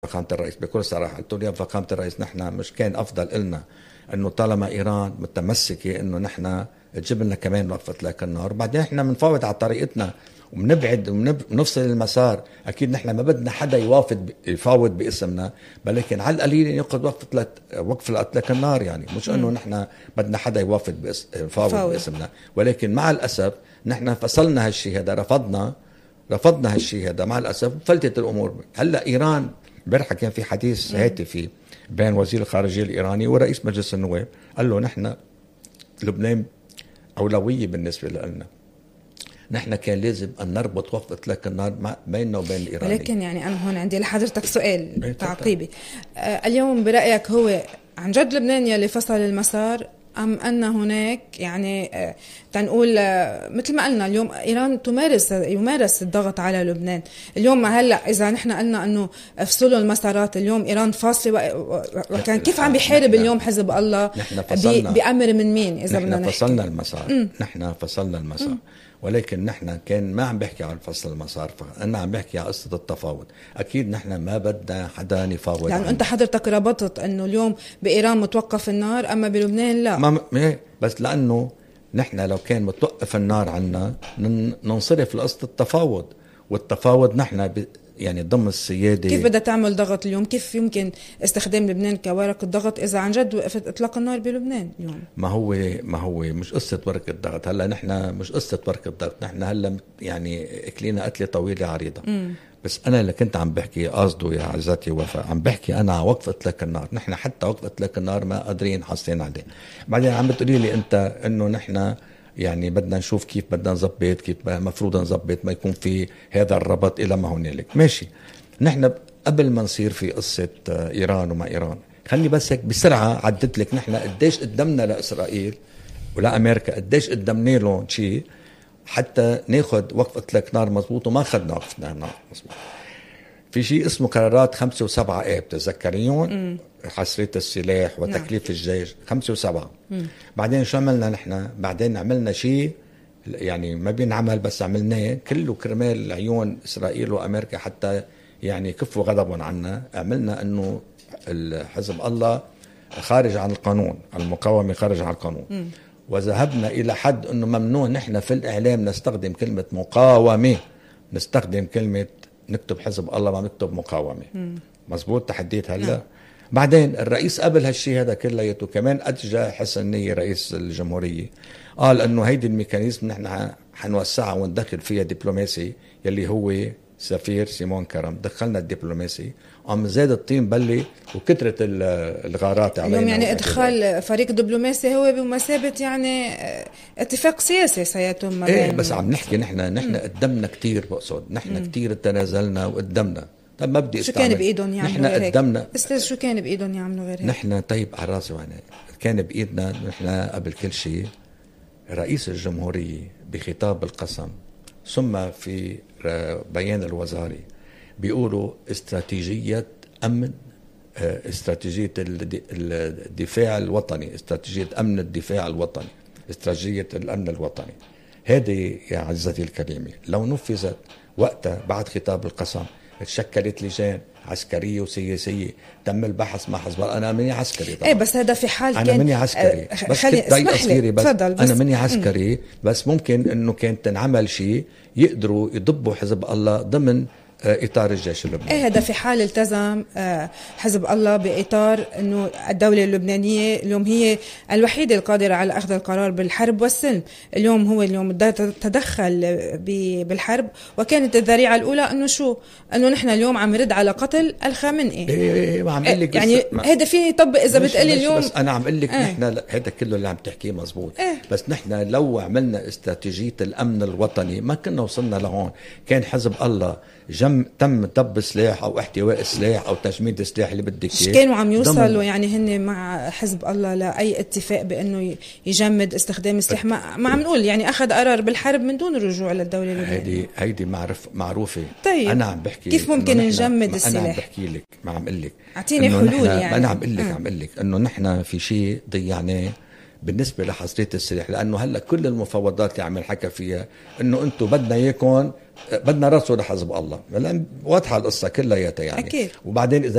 فخامة الرئيس بكل صراحة، قلت له يا فخامة الرئيس نحن مش كان أفضل إلنا إنه طالما إيران متمسكة إنه نحن تجيب لنا كمان وقفة إطلاق النار، بعدين إحنا بنفاوض على طريقتنا وبنبعد وبنفصل المسار. أكيد نحن ما بدنا حدا يفاوض باسمنا، بلكن على القليل يأخذ وقف إطلاق النار، يعني مش إنه نحن بدنا حدا يفاوض باسمنا. ولكن مع الأسف نحن فصلنا هالشيء هذا، رفضنا هالشيء هذا مع الأسف، فلتت الأمور. هلأ إيران امبارح كان في حديث هاتفي بين وزير الخارجية الإيراني ورئيس مجلس النواب، قال له نحن لبنان أولوية بالنسبة لنا، نحن كان لازم أن نربط وقف إطلاق النار بيننا وبين الإيراني. ولكن يعني أنا هون عندي لحضرتك سؤال تعقيبي. اليوم برأيك هو عن جد لبنان يلي فصل المسار، أم أن هناك يعني تنقول مثل ما قلنا اليوم إيران يمارس الضغط على لبنان اليوم؟ هلأ إذا نحن قلنا أنه افصلوا المسارات، اليوم إيران فاصلة وكان كيف عم بيحارب اليوم حزب الله بأمر من مين؟ إذا نحن فصلنا المسار، نحن فصلنا المسار، ولكن نحن كان ما عم بحكي عن فصل المسار، أنا عم بحكي عن قصة التفاوض. أكيد نحن ما بدنا حدا يفاوض، يعني أنت حضرتك ربطت أنه اليوم بإيران متوقف النار أما بلبنان لا. بس لأنه نحن لو كان متوقف النار عنا ننصرف لقصة التفاوض، والتفاوض نحن يعني ضمن السيادة. كيف بدها تعمل ضغط اليوم؟ كيف يمكن استخدام لبنان كورقة ضغط إذا عن جد وقفت إطلاق النار بلبنان اليوم؟ ما هو مش قصة ورقة ضغط. هلا نحن مش قصة ورقة ضغط، نحن هلا يعني اكلينا قتلة طويلة عريضة. بس أنا اللي كنت عم بحكي قصده يا عزتي وفاء، عم بحكي أنا على وقف إطلاق النار. نحن حتى وقف إطلاق النار ما قادرين حاصلين عليه. بعدين عم بتقولي لي أنت إنه نحن يعني بدنا نشوف كيف بدنا نظبط، كيف مفروض نظبط ما يكون في هذا الربط إلى ما هنالك. ماشي، نحن قبل ما نصير في قصة إيران وما إيران، خلي بس هيك بسرعة عدت لك نحن قديش قدمنا لإسرائيل ولا أمريكا، قديش قدمنا لهم شيء حتى ناخد وقف إطلاق نار مزبوط، وما خدنا وقف نار مزبوط. في شيء اسمه قرارات 5 و7 آب، تذكريون؟ حصرية السلاح وتكليف الجيش 5 و7. بعدين شو عملنا نحن؟ بعدين عملنا شيء يعني ما بينعمل بس عملناه كله كرمال عيون إسرائيل وأمريكا حتى يعني كفوا غضبهم عنا. عملنا أنه حزب الله خارج عن القانون، المقاومة خارج عن القانون. وذهبنا إلى حد أنه ممنوع نحن في الإعلام نستخدم كلمة مقاومة، نستخدم كلمة نكتب حزب الله ما نكتب مقاومة. مزبوط؟ تحديت هلا. بعدين الرئيس قبل هالشي هذا كليته كمان أتجا حسن نية رئيس الجمهورية، قال أنه هيدي الميكانيزم نحن حنوسعها وندخل فيها دبلوماسي، يلي هو سفير سيمون كرم. دخلنا الدبلوماسي، عم زاد الطين بلي وكترة الغارات علينا. اليوم يعني ادخال فريق دبلوماسي هو بمثابة يعني اتفاق سياسي سيتم ما بين بس عم نحكي نحن قدمنا كتير، بقصد نحن كتير تنازلنا وقدمنا. طب ما بدي شو كان بإيدهم يعملوا نحن غير قدمنا استاذ؟ شو كان بإيدهم يعملوا غير هيك؟ نحن طيب على راسي وعيني كان بإيدنا. نحن قبل كل شيء رئيس الجمهورية بخطاب القسم ثم في بيان الوزاري بيقولوا استراتيجية أمن، استراتيجية الدفاع الوطني، استراتيجية أمن الدفاع الوطني، استراتيجية الأمن الوطني. هذه يا عزتي الكريمة لو نفذت وقتها بعد خطاب القسم تشكلت لجان عسكرية وسياسية تم البحث مع حزب الله. أنا مني عسكري طبعا. إيه بس هذا في حال أنا مني عسكري بس أنا مني عسكري بس ممكن إنه كانت تنعمل شيء يقدروا يضبوا حزب الله ضمن إطار الجيش اللبناني. إيه هذا في حال التزم حزب الله بإطار إنه الدولة اللبنانية اليوم هي الوحيدة القادرة على أخذ القرار بالحرب والسلم. اليوم هو تدخل بالحرب، وكانت الذريعة الأولى إنه شو؟ إنه نحن اليوم عم نرد على قتل الخامنئي. إيه ما عم قل لك يعني هذا فيه يطبق إذا بتقلي اليوم. بس أنا عم قل لك نحن هذا كله اللي عم تحكيه مزبوط. بس نحن لو عملنا استراتيجية الأمن الوطني ما كنا وصلنا لهون. كان حزب الله تم طب سلاح او احتواء سلاح او تجميد سلاح اللي بدك اياه. كانوا عم يوصلوا يعني هن مع حزب الله لاي اتفاق بانه يجمد استخدام السلاح؟ ما عم نقول يعني اخذ قرار بالحرب من دون الرجوع للدوله اللبنانيه. هيدي معروفه. طيب انا عم بحكي كيف ممكن نجمد السلاح؟ انا عم بحكي لك، ما عم اقول لك اعطيني حلول. يعني انا عم اقول لك انه نحن في شيء ضيعناه بالنسبة لحصرية السلاح، لأنه هلأ كل المفاوضات اللي عم حكى فيها إنه أنتم بدنا إياكم بدنا رسول حزب الله، واضحة القصة كلها يعني. أكيد. وبعدين إذا